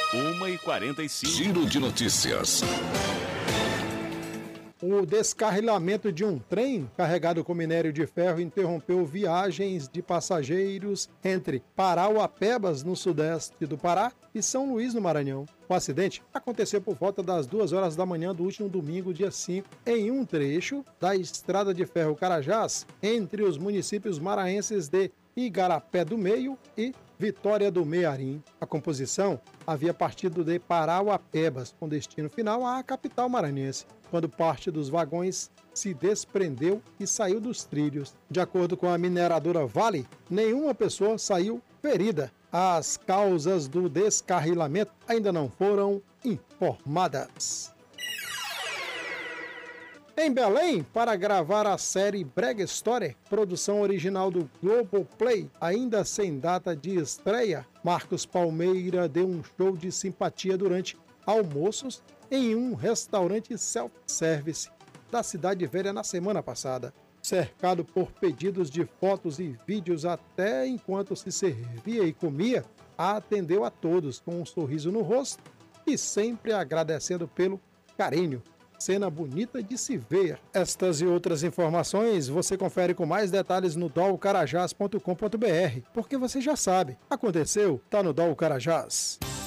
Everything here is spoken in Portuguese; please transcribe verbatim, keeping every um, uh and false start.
uma e quarenta e cinco. Giro de notícias. O descarrilamento de um trem carregado com minério de ferro interrompeu viagens de passageiros entre Parauapebas, no sudeste do Pará, e São Luís, no Maranhão. O acidente aconteceu por volta das duas horas da manhã do último domingo, dia cinco, em um trecho da estrada de ferro Carajás, entre os municípios maranhenses de Igarapé do Meio e Vitória do Mearim. A composição havia partido de Parauapebas, com destino final à capital maranhense, quando parte dos vagões se desprendeu e saiu dos trilhos. De acordo com a mineradora Vale, nenhuma pessoa saiu ferida. As causas do descarrilamento ainda não foram informadas. Em Belém, para gravar a série Brega Story, produção original do Globoplay, ainda sem data de estreia, Marcos Palmeira deu um show de simpatia durante almoços em um restaurante self-service da Cidade Velha na semana passada. Cercado por pedidos de fotos e vídeos até enquanto se servia e comia, atendeu a todos com um sorriso no rosto e sempre agradecendo pelo carinho. Cena bonita de se ver. Estas e outras informações você confere com mais detalhes no dol carajás ponto com ponto br, porque você já sabe, aconteceu, tá no Dol Carajás.